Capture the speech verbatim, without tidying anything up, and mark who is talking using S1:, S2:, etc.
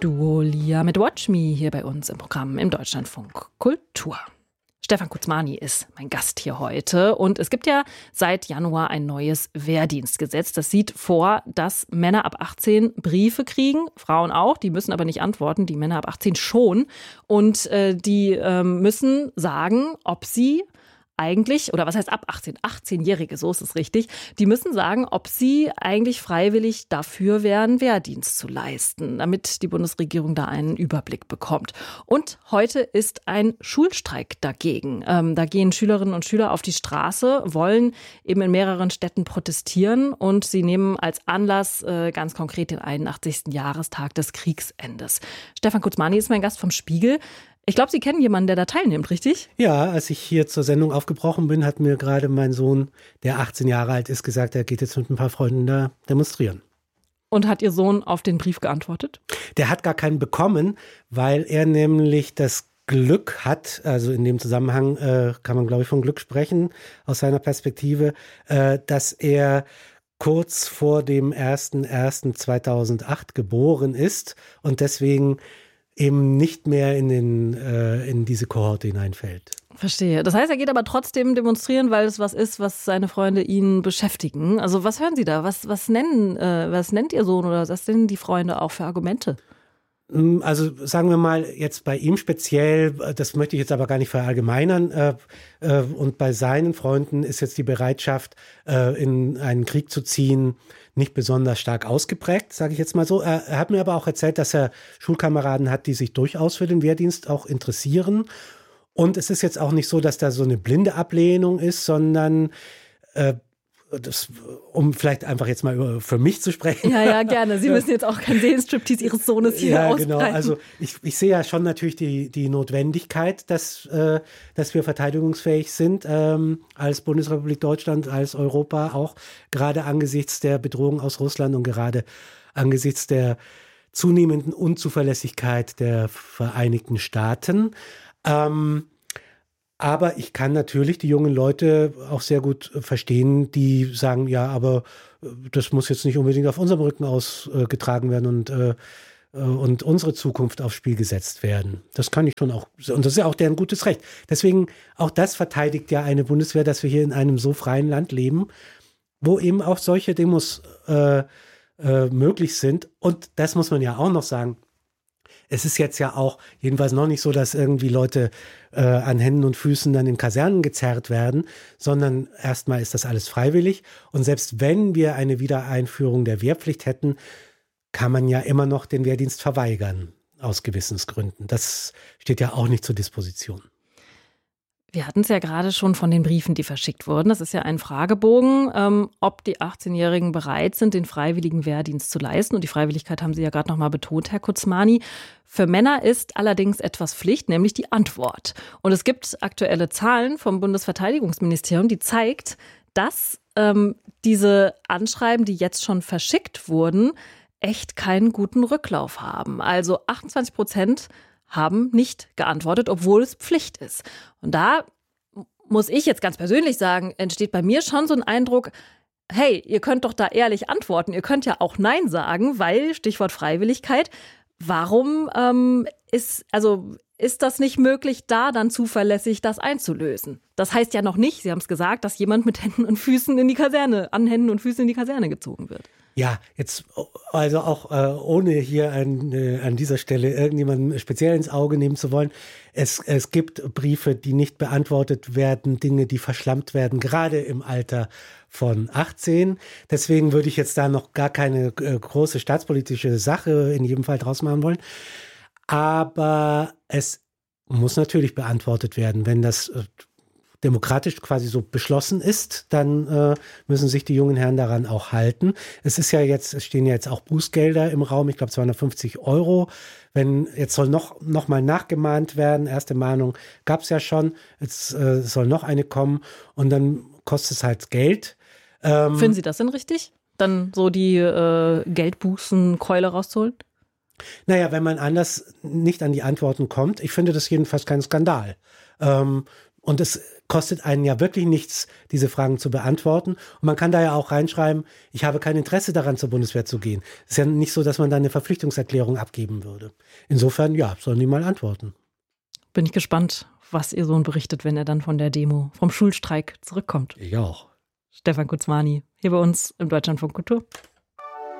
S1: Duo Lia mit Watch Me hier bei uns im Programm im Deutschlandfunk Kultur. Stefan Kuczmani ist mein Gast hier heute und es gibt ja seit Januar ein neues Wehrdienstgesetz. Das sieht vor, dass Männer ab achtzehn Briefe kriegen, Frauen auch, die müssen aber nicht antworten, die Männer ab achtzehn schon. Und äh, die äh, müssen sagen, ob sie eigentlich, oder was heißt ab achtzehn, achtzehnjährige, so ist es richtig, die müssen sagen, ob sie eigentlich freiwillig dafür wären, Wehrdienst zu leisten, damit die Bundesregierung da einen Überblick bekommt. Und heute ist ein Schulstreik dagegen. Ähm, da gehen Schülerinnen und Schüler auf die Straße, wollen eben in mehreren Städten protestieren und sie nehmen als Anlass äh, ganz konkret den einundachtzigsten Jahrestag des Kriegsendes. Stefan Kuczmani ist mein Gast vom Spiegel. Ich glaube, Sie kennen jemanden, der da teilnimmt, richtig?
S2: Ja, als ich hier zur Sendung aufgebrochen bin, hat mir gerade mein Sohn, der achtzehn Jahre alt ist, gesagt, er geht jetzt mit ein paar Freunden da demonstrieren.
S1: Und hat Ihr Sohn auf den Brief geantwortet?
S2: Der hat gar keinen bekommen, weil er nämlich das Glück hat, also in dem Zusammenhang äh, kann man, glaube ich, von Glück sprechen, aus seiner Perspektive, äh, dass er kurz vor dem ersten ersten zweitausendacht geboren ist und deswegen eben nicht mehr in, den, äh, in diese Kohorte hineinfällt.
S1: Verstehe. Das heißt, er geht aber trotzdem demonstrieren, weil es was ist, was seine Freunde ihn beschäftigen. Also was hören Sie da? Was, was, nennen, äh, was nennt Ihr Sohn oder was nennen die Freunde auch für Argumente?
S2: Also sagen wir mal jetzt bei ihm speziell, das möchte ich jetzt aber gar nicht verallgemeinern, äh, äh, und bei seinen Freunden ist jetzt die Bereitschaft, äh, in einen Krieg zu ziehen, nicht besonders stark ausgeprägt, sage ich jetzt mal so. Er, er hat mir aber auch erzählt, dass er Schulkameraden hat, die sich durchaus für den Wehrdienst auch interessieren. Und es ist jetzt auch nicht so, dass da so eine blinde Ablehnung ist, sondern äh, das, um vielleicht einfach jetzt mal über, für mich zu sprechen.
S1: Ja, ja, gerne. Sie müssen jetzt auch keinen Seelenstriptease Ihres Sohnes hier
S2: ja,
S1: ausbreiten.
S2: Genau. Also ich, ich sehe ja schon natürlich die, die Notwendigkeit, dass, äh, dass wir verteidigungsfähig sind ähm, als Bundesrepublik Deutschland, als Europa, auch gerade angesichts der Bedrohung aus Russland und gerade angesichts der zunehmenden Unzuverlässigkeit der Vereinigten Staaten. Ähm, Aber ich kann natürlich die jungen Leute auch sehr gut verstehen, die sagen, ja, aber das muss jetzt nicht unbedingt auf unserem Rücken ausgetragen werden und, äh, und unsere Zukunft aufs Spiel gesetzt werden. Das kann ich schon auch. Und das ist ja auch deren gutes Recht. Deswegen, auch das verteidigt ja eine Bundeswehr, dass wir hier in einem so freien Land leben, wo eben auch solche Demos äh, äh, möglich sind. Und das muss man ja auch noch sagen. Es ist jetzt ja auch jedenfalls noch nicht so, dass irgendwie Leute äh, an Händen und Füßen dann in Kasernen gezerrt werden, sondern erstmal ist das alles freiwillig. Und selbst wenn wir eine Wiedereinführung der Wehrpflicht hätten, kann man ja immer noch den Wehrdienst verweigern, aus Gewissensgründen. Das steht ja auch nicht zur Disposition.
S1: Wir hatten es ja gerade schon von den Briefen, die verschickt wurden. Das ist ja ein Fragebogen, ähm, ob die achtzehnjährigen bereit sind, den freiwilligen Wehrdienst zu leisten. Und die Freiwilligkeit haben Sie ja gerade noch mal betont, Herr Kuczmani. Für Männer ist allerdings etwas Pflicht, nämlich die Antwort. Und es gibt aktuelle Zahlen vom Bundesverteidigungsministerium, die zeigt, dass ähm, diese Anschreiben, die jetzt schon verschickt wurden, echt keinen guten Rücklauf haben. Also achtundzwanzig Prozent haben nicht geantwortet, obwohl es Pflicht ist. Und da muss ich jetzt ganz persönlich sagen, entsteht bei mir schon so ein Eindruck, hey, ihr könnt doch da ehrlich antworten. Ihr könnt ja auch Nein sagen, weil, Stichwort Freiwilligkeit, warum ähm, ist, also ist das nicht möglich, da dann zuverlässig das einzulösen? Das heißt ja noch nicht, Sie haben es gesagt, dass jemand mit Händen und Füßen in die Kaserne, an Händen und Füßen in die Kaserne gezogen wird.
S2: Ja, jetzt also auch äh, ohne hier an, äh, an dieser Stelle irgendjemanden speziell ins Auge nehmen zu wollen. Es, es gibt Briefe, die nicht beantwortet werden, Dinge, die verschlammt werden, gerade im Alter von achtzehn. Deswegen würde ich jetzt da noch gar keine äh, große staatspolitische Sache in jedem Fall draus machen wollen. Aber es muss natürlich beantwortet werden, wenn das äh, demokratisch quasi so beschlossen ist, dann äh, müssen sich die jungen Herren daran auch halten. Es ist ja jetzt, es stehen ja jetzt auch Bußgelder im Raum, ich glaube zweihundertfünfzig Euro. Wenn, jetzt soll noch, noch mal nachgemahnt werden, erste Mahnung gab es ja schon, jetzt äh, soll noch eine kommen und dann kostet es halt Geld. Ähm,
S1: Finden Sie das denn richtig? Dann so die äh, Geldbußenkeule rauszuholen?
S2: Naja, wenn man anders nicht an die Antworten kommt, ich finde das jedenfalls kein Skandal. Ähm, und es kostet einen ja wirklich nichts, diese Fragen zu beantworten. Und man kann da ja auch reinschreiben, ich habe kein Interesse daran, zur Bundeswehr zu gehen. Es ist ja nicht so, dass man da eine Verpflichtungserklärung abgeben würde. Insofern, ja, sollen die mal antworten.
S1: Bin ich gespannt, was Ihr Sohn berichtet, wenn er dann von der Demo, vom Schulstreik zurückkommt.
S2: Ich auch.
S1: Stefan Kuczmani, hier bei uns im Deutschlandfunk Kultur.